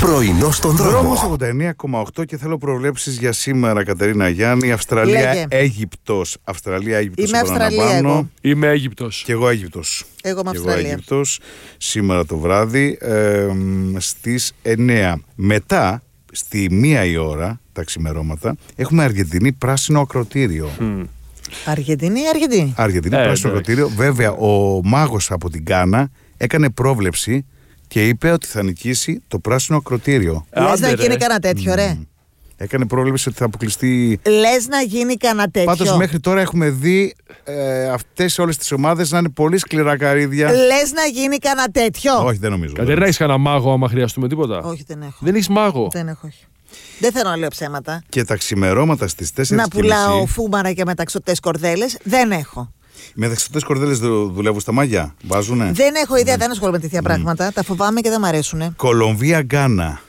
Πρωινό στον δρόμο. Δρόμος 89,8 και θέλω προβλέψεις για σήμερα, Κατερίνα Γιάννη. Αυγstralία-Αίγυπτος. Αυστραλία-Αίγυπτος. Είμαι Αυστραλία εγώ. Είμαι Αίγυπτος. Και εγώ Αίγυπτος. Εγώ είμαι Αυστραλία. Αίγυπτος. Σήμερα το βράδυ στις 9. Μετά, στη 1 η ώρα, τα ξημερώματα, έχουμε Αργεντινή πράσινο ακροτήριο. Αργεντινή ή Αργεντινή. Αργεντινή πράσινο ακροτήριο. Βέβαια, ο μάγος από την Γκάνα έκανε πρόβλεψη και είπε ότι θα νικήσει το πράσινο ακροτήριο. Λες να γίνει κανένα τέτοιο, ρε. Έκανε πρόβλεψη ότι θα αποκλειστεί. Λες να γίνει κανένα τέτοιο. Πάντως μέχρι τώρα έχουμε δει αυτές όλες τις ομάδες να είναι πολύ σκληρά καρύδια. Λες να γίνει κανένα τέτοιο. Όχι, δεν νομίζω. Κατερίνα, έχεις κανένα μάγο άμα χρειαστούμε τίποτα? Όχι, δεν έχω. Δεν έχεις μάγο? Δεν έχω, όχι. Δεν θέλω να λέω ψέματα. Και τα ξημερώματα στις 4:30. Να πουλάω φούμαρα και μεταξωτές κορδέλες. Δεν έχω. Με μεταξωτές κορδέλες δουλεύουν στα μάγια, βάζουνε. Δεν έχω ιδέα, δεν ασχολούμαι με τέτοια πράγματα. Τα φοβάμαι και δεν μ' αρέσουνε. Κολομβία-Γκάνα.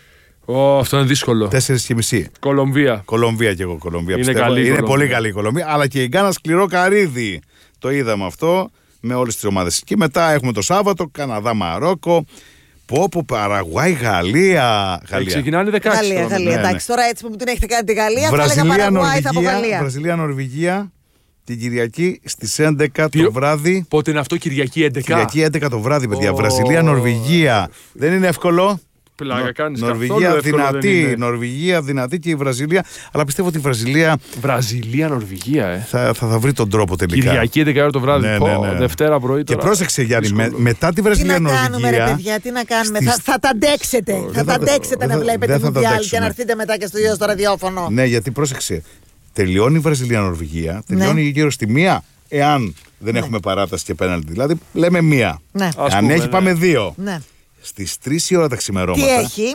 Αυτό είναι δύσκολο. 4:30. Κολομβία. Κολομβία και εγώ. Κολομβία Είναι πιστεύω. καλή η Είναι Κολομβία. πολύ καλή η Κολομβία. Αλλά και η Γκάνα σκληρό καρύδι. Το είδαμε αυτό με όλες τις ομάδες. Και μετά έχουμε το Σάββατο Καναδά-Μαρόκο. Πόπο, Παραγουάη, Γαλλία. Ξεκινάνε 16. Γαλλία. ναι. Εντάξει, τώρα έτσι που την έχετε κάνει τη Γαλλία, θα έλεγα Παραγουάη, θα πω Γαλλία. Βραζιλία-Νορβηγία την Κυριακή στις 11 το βράδυ. Πότε είναι αυτό, Κυριακή 11? Κυριακή 11 το βράδυ, παιδιά. Βραζιλία-Νορβηγία. Δεν είναι εύκολο. Πλάκα κάνεις. Νορβηγία δυνατή. Νορβηγία δυνατή και η Βραζιλία. Αλλά πιστεύω ότι η Βραζιλία. Βραζιλία-Νορβηγία, θα βρει τον τρόπο τελικά. Κυριακή 11 το βράδυ. Ναι. Δευτέρα πρωί. Και πρόσεξε, Γιάννη, μετά τη Τι να Βραζιλία-Νορβηγία. κάνουμε, ρε παιδιά, τι να κάνουμε. Θα τα αντέξετε. Θα τα αντέξετε να βλέπετε Μουντιάλ και να έρθετε μετά και στο ραδιόφωνο. Ναι, γιατί πρόσεξε. Τελειώνει η Βραζιλία-Νορβηγία. Τελειώνει γύρω στη 1. Εάν δεν έχουμε παράταση και πέναλτι. Δηλαδή, λέμε 1. Ναι. Αν έχει, πάμε 2. Ναι. Στις 3 η ώρα τα ξημερώματα. Τι έχει?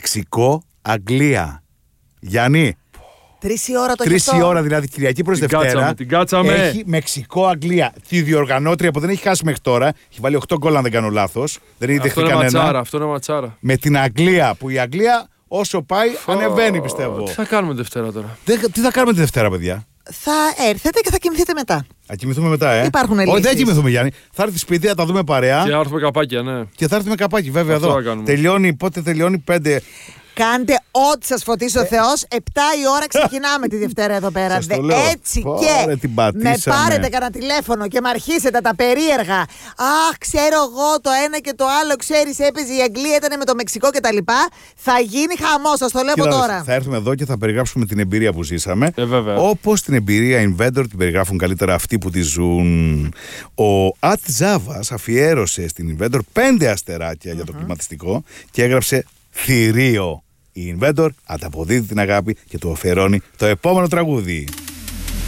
Μεξικό-Αγγλία. Γιάννη. 3 η ώρα το 3 η ώρα δηλαδή, Κυριακή προς Δευτέρα. Την κάτσαμε. Έχει Μεξικό-Αγγλία. Και η διοργανώτρια που δεν έχει χάσει μέχρι τώρα, έχει βάλει 8 γκολ αν δεν κάνω λάθος. Δεν έχει δεχτεί κανένα. Αυτό είναι ματσάρα. Με την Αγγλία, που η Αγγλία όσο πάει ανεβαίνει, πιστεύω. Τι θα κάνουμε Δευτέρα τώρα? Τι θα κάνουμε τη Δευτέρα, παιδιά? Θα έρθετε και θα κοιμηθείτε μετά. Θα κοιμηθούμε μετά, Υπάρχουν Όχι, λύσεις. δεν κοιμηθούμε, Γιάννη. Θα έρθει σπίτι, θα τα δούμε παρέα. Και θα έρθουμε καπάκια, ναι. Και θα έρθουμε καπάκι, βέβαια, Αυτό εδώ. θα κάνουμε. Τελειώνει, πότε τελειώνει, 5. Κάντε ό,τι σας φωτίσει ο Θεός. 7 η ώρα ξεκινάμε τη Δευτέρα εδώ πέρα. Σας το λέω. Έτσι Πω, και ρε, την με πατήσαμε. πάρετε κανένα τηλέφωνο και με αρχίσετε τα περίεργα. Αχ, ξέρω εγώ το ένα και το άλλο. Ξέρεις, έπαιζε η Αγγλία, ήταν με το Μεξικό κτλ. Θα γίνει χαμός, σας το λέω από τώρα. Θα έρθουμε εδώ και θα περιγράψουμε την εμπειρία που ζήσαμε. Βέβαια. Όπως την εμπειρία Inventor την περιγράφουν καλύτερα αυτοί που τη ζουν. Ο Ατ Ζάβας αφιέρωσε στην Inventor 5 αστεράκια για το κλιματιστικό και έγραψε θηρίο. Η Inventor ανταποδίδει την αγάπη και του αφιερώνει το επόμενο τραγούδι.